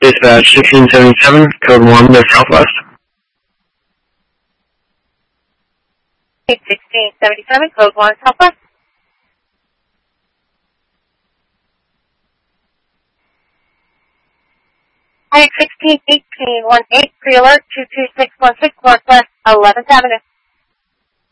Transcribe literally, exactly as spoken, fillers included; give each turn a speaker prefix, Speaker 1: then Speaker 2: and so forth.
Speaker 1: Dispatch sixteen seventy-seven, code one to Southwest.
Speaker 2: sixteen seventy-seven, code one, Southwest. I X sixteen eighteen one eight, pre-alert two two six one six, Northwest eleventh Avenue.